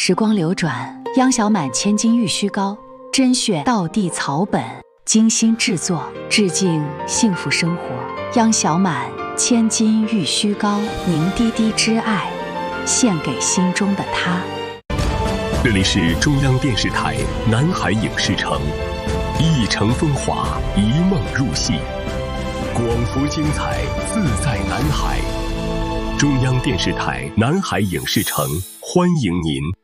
时光流转，央小满千金玉虚高，甄选道地草本，精心制作，致敬幸福生活。央小满千金玉虚高，凝滴滴之爱，献给心中的他。 这里是中央电视台南海影视城，一城风华，一梦入戏，广福精彩，自在南海。中央电视台南海影视城，欢迎您。